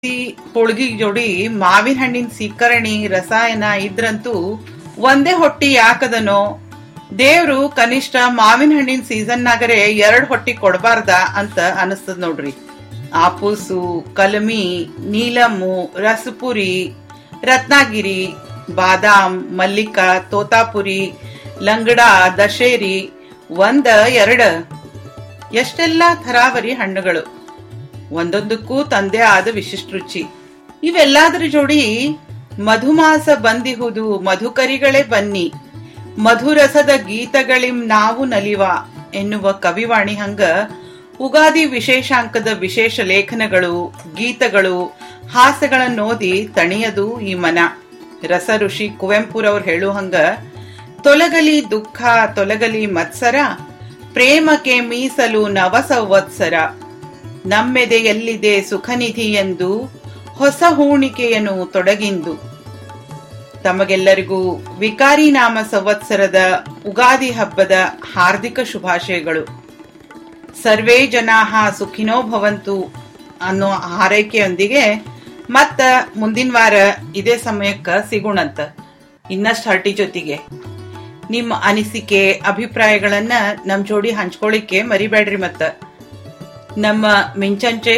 ಹೋಳ್ಗಿ ಜೋಡಿ ಮಾವಿನ ಹಣ್ಣಿನ ಸೀಕರಣಿ ರಸಾಯನ ಇದ್ರಂತೂ ಒಂದೇ ಹೊಟ್ಟಿ ಯಾಕದನೋ. ದೇವ್ರು ಕನಿಷ್ಠ ಮಾವಿನ ಹಣ್ಣಿನ ಸೀಸನ್ನಾಗರೆ 2 ಹೊಟ್ಟಿ ಕೊಡಬಾರ್ದ ಅಂತ ಅನಿಸ್ತದ ನೋಡ್ರಿ. ಆಪೂಸು, ಕಲಮಿ, ನೀಲಮ್ಮು, ರಸಪುರಿ, ರತ್ನಾಗಿರಿ, ಬಾದಾಮ್, ಮಲ್ಲಿಕ, ತೋತಾಪುರಿ, ಲಂಗಡ, ದಶೇರಿ, 1, 2 ಎಷ್ಟೆಲ್ಲಾ ಥರಾವರಿ ಹಣ್ಣುಗಳು. ಒಂದೊಂದಕ್ಕೂ ತಂದೆ ಆದ ವಿಶಿಷ್ಟ ರುಚಿ. ಇವೆಲ್ಲಾದ್ರ ಜೋಡಿ ಮಧುಮಾಸ ಬಂದಿಹುದು ಮಧುಕರಿಗಳೇ ಬನ್ನಿ, ಮಧುರಸದ ಗೀತಗಳಿಂ ನಾವು ನಲಿವ ಎನ್ನುವ ಕವಿವಾಣಿ ಹಂಗ ಉಗಾದಿ ವಿಶೇಷಾಂಕದ ವಿಶೇಷ ಲೇಖನಗಳು, ಗೀತಗಳು, ಹಾಸ್ಯಗಳನ್ನೋದಿ ತಣಿಯದು ಈ ಮನ. ರಸ ಋಷಿ ಕುವೆಂಪುರವ್ರು ಹೇಳು ಹಂಗ, ತೊಲಗಲಿ ದುಃಖ ತೊಲಗಲಿ ಮತ್ಸರ, ಪ್ರೇಮಕ್ಕೆ ಮೀಸಲು ನವ ಸಂವತ್ಸರ, ನಮ್ಮೆದೆಯಲ್ಲಿದೆ ಸುಖನಿಧಿ ಎಂದು ಹೊಸ ಹೂಣಿಕೆಯನ್ನು ತೊಡಗಿಂದು. ತಮಗೆಲ್ಲರಿಗೂ ವಿಕಾರಿ ನಾಮ ಸಂವತ್ಸರದ ಉಗಾದಿ ಹಬ್ಬದ ಹಾರ್ದಿಕ ಶುಭಾಶಯಗಳು. ಸರ್ವೇ ಜನಾಹ ಸುಖಿನೋ ಭವಂತು ಅನ್ನೋ ಹಾರೈಕೆಯೊಂದಿಗೆ ಮತ್ತ ಮುಂದಿನ ವಾರ ಇದೇ ಸಮಯಕ್ಕ ಸಿಗೋಣಂತ ಇನ್ನಷ್ಟು ಹರಟಿ ಜೊತೆಗೆ. ನಿಮ್ಮ ಅನಿಸಿಕೆ ಅಭಿಪ್ರಾಯಗಳನ್ನ ನಮ್ ಜೋಡಿ ಹಂಚ್ಕೊಳ್ಳಿಕ್ಕೆ ಮರಿಬೇಡ್ರಿ. ಮತ್ತ ನಮ್ಮ ಮಿಂಚಂಚೆ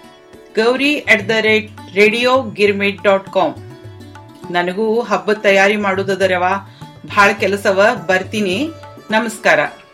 gauri@radiogirmit.com. ನನಗೂ ಹಬ್ಬದ ತಯಾರಿ ಮಾಡುವುದರವ, ಭಾಳ ಕೆಲಸವ. ಬರ್ತೀನಿ. ನಮಸ್ಕಾರ.